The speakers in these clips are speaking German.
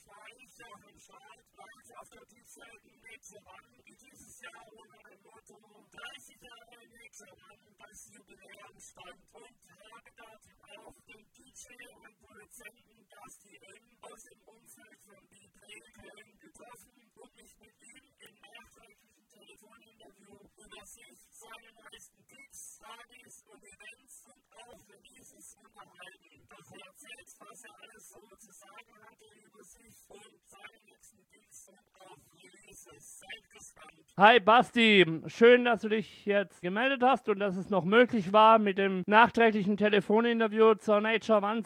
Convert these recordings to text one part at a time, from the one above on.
war ich auch im Start, live auf der diesseitigen Nature One, die dieses Jahr unter dem Motto 30 Jahre Nature One das Jubiläum stand und habe dort auch den DJ und Produzenten Dusty M aus dem Umfeld von B-Play Köln getroffen und mich mit ihm im nachträglichen Telefoninterview über sich, seine neuesten Kicks, Partys und Events und auch Releases unterhalten. Doch er erzählt, was er alles so zu sagen hatte über sich und seine nächsten Kicks und auch Releases. Seid gespannt. Hi Basti, schön, dass du dich jetzt gemeldet hast und dass es noch möglich war mit dem nachträglichen Telefoninterview zur Nature One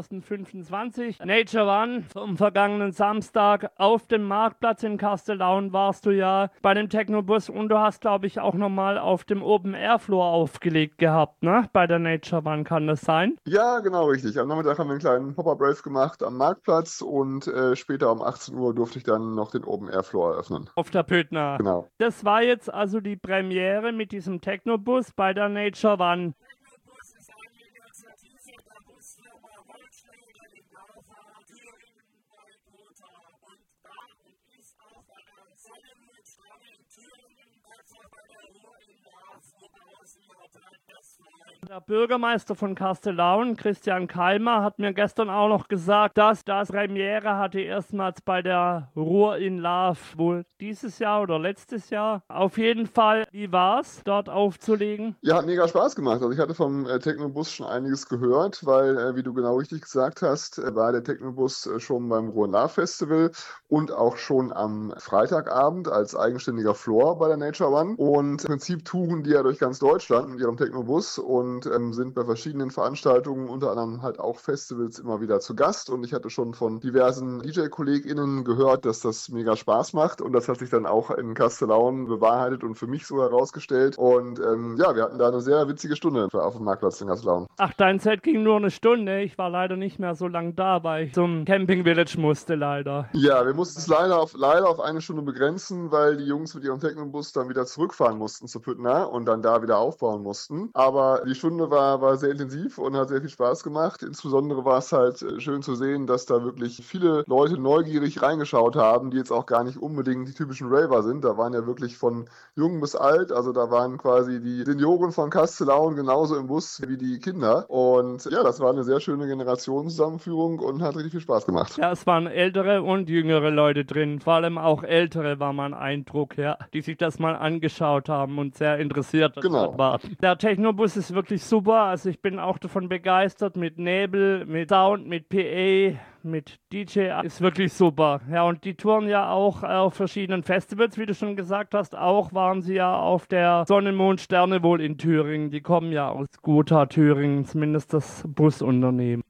2025. Nature One vom vergangenen Samstag auf dem Marktplatz in Kastellaun warst du ja bei dem Technobus und du hast, glaube ich, auch nochmal auf dem Open Air Floor aufgelegt gehabt, ne? Bei der Nature One, kann das sein? Ja, genau, richtig. Am Nachmittag haben wir einen kleinen Pop-Up-Rave gemacht am Marktplatz und später um 18 Uhr durfte ich dann noch den Open Air Floor eröffnen. Auf der Pötner. Genau. Das war jetzt also die Premiere mit diesem Technobus bei der Nature One. Technobus ist eine Initiative der Busfirma Holzschläger in Laufer, Thüringen, Neubrota und da und ist auch bei der Sonnenmützschlange in Thüringen, also bei der Ruhr in Laaf, Oberhausen, Nordrhein-Westfalen. Der Bürgermeister von Kastellaun, Christian Keimer, hat mir gestern auch noch gesagt, dass das Premiere hatte erstmals bei der Ruhr in Laaf, wohl dieses Jahr oder letztes Jahr. Auf jeden Fall, wie war's, dort aufzulegen? Ja, hat mega Spaß gemacht. Also ich hatte vom Technobus schon einiges gehört, weil, wie du genau richtig gesagt hast, war der Technobus schon beim Ruhr-Love-Festival und auch schon am Freitagabend als eigenständiger Floor bei der Nature One. Und im Prinzip touren die ja durch ganz Deutschland mit ihrem Technobus und sind bei verschiedenen Veranstaltungen, unter anderem halt auch Festivals, immer wieder zu Gast. Und ich hatte schon von diversen DJ-KollegInnen gehört, dass das mega Spaß macht. Und das hat sich dann auch in Kastellaun bewahrheitet und für mich so herausgestellt. Und ja, wir hatten da eine sehr witzige Stunde auf dem Marktplatz in Kastellaun. Ach, dein Set ging nur eine Stunde. Ich war leider nicht mehr so lange da, weil ich zum Camping Village musste, leider. Ja, wir mussten es leider auf eine Stunde begrenzen, weil die Jungs mit ihrem Technobus dann wieder zurückfahren mussten zu Püttner und dann da wieder aufbauen mussten. Aber die Stunde war sehr intensiv und hat sehr viel Spaß gemacht. Insbesondere war es halt schön zu sehen, dass da wirklich viele Leute neugierig reingeschaut haben, die jetzt auch gar nicht unbedingt die typischen Raver sind. Da waren ja wirklich von jung bis alt, also da waren quasi die Senioren von Kastellaun genauso im Bus wie die Kinder. Und ja, das war eine sehr schöne Generationszusammenführung und hat richtig viel Spaß gemacht. Ja, es waren ältere und jüngere Leute drin. Vor allem auch ältere war mein Eindruck, ja, die sich das mal angeschaut haben und sehr interessiert Genau. waren. Der Technobus ist wirklich super. Also ich bin auch davon begeistert mit Nebel, mit Sound, mit PA, mit DJ. Ist wirklich super. Ja, und die touren ja auch auf verschiedenen Festivals, wie du schon gesagt hast. Auch waren sie ja auf der Sonne, Mond, Sterne wohl in Thüringen. Die kommen ja aus Gotha, Thüringen, zumindest das Busunternehmen.